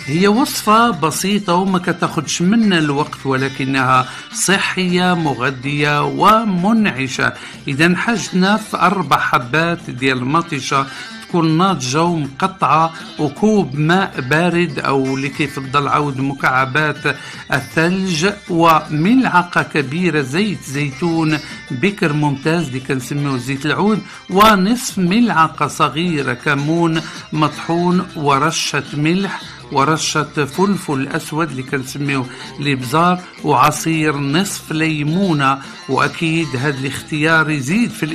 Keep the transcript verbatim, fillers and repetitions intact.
هي وصفة بسيطة وما كتاخدش منا الوقت، ولكنها صحية مغذية ومنعشة. إذا حاجتنا في أربع حبات ديال المطيشة تكون ناضجة ومقطعة، وكوب ماء بارد أو اللي كيفضل عود مكعبات الثلج، وملعقة كبيرة زيت زيتون بكر ممتاز اللي كنسميوه زيت العود، ونصف ملعقة صغيرة كمون مطحون، ورشة ملح ورشة فلفل أسود اللي كنسميوه الإبزار، وعصير نصف ليمونة. وأكيد هذا الاختيار يزيد في